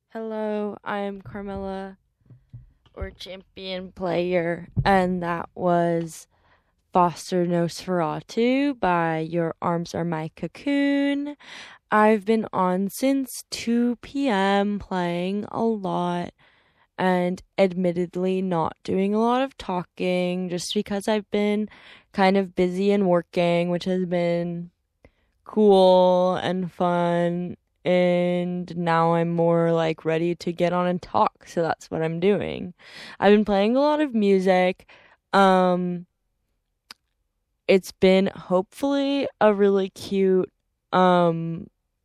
Hello, I'm Carmela, or Champion Player, and that was Foster Nosferatu by Your Arms Are My Cocoon. I've been on since 2 p.m. playing a lot and admittedly not doing a lot of talking just because I've been kind of busy and working, which has been cool and fun. And now I'm more like ready to get on and talk. So that's what I'm doing. I've been playing a lot of music. Um, it's been hopefully a really cute um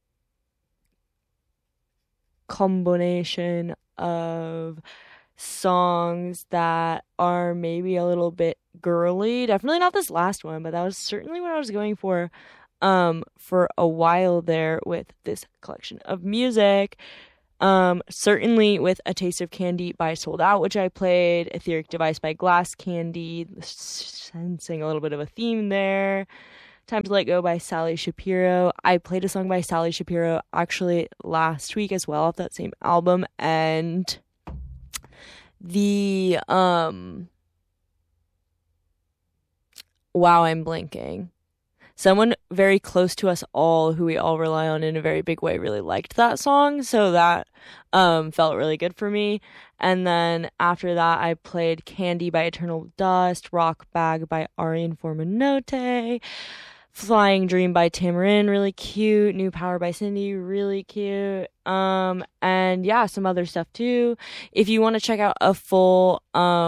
combination of songs that are maybe a little bit girly. Definitely not this last one, but that was certainly what I was going for a while there with this collection of music. Certainly with A Taste of Candy by Sold Out, which I played, Etheric Device by Glass Candy, sensing a little bit of a theme there. Time to Let Go by Sally Shapiro. I played a song by Sally Shapiro actually last week as well off that same album, and the wow, I'm blanking. Someone very close to us all, who we all rely on in a very big way, really liked that song, so that felt really good for me. And then after that, I played Candy by Eternal Dust, Rock Bag by Arian Formanote, Flying Dream by Tamarin, really cute. New Power by Cindy, really cute. And yeah, some other stuff too. If you want to check out a full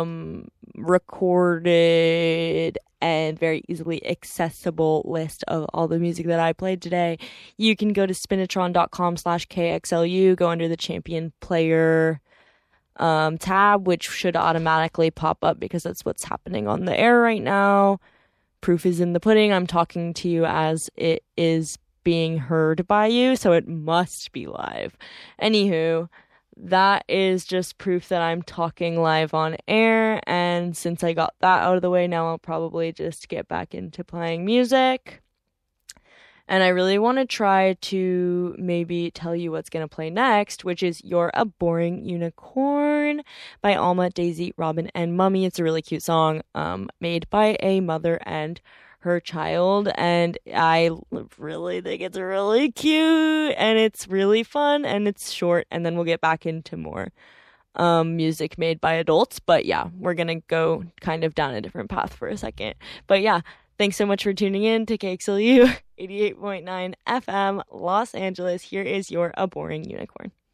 recorded and very easily accessible list of all the music that I played today, you can go to spinatron.com/KXLU, go under the Champion Player tab, which should automatically pop up because that's what's happening on the air right now. Proof is in the pudding. I'm talking to you as it is being heard by you, so it must be live. Anywho, that is just proof that I'm talking live on air, and since I got that out of the way, now I'll probably just get back into playing music. And I really want to try to maybe tell you what's going to play next, which is You're a Boring Unicorn by Alma, Daisy, Robin, and Mummy. It's a really cute song made by a mother and her child, and I really think it's really cute, and it's really fun, and it's short, and then we'll get back into more music made by adults. But yeah, we're going to go kind of down a different path for a second. But yeah, thanks so much for tuning in to KXLU 88.9 FM Los Angeles. Here is You're a Boring Unicorn.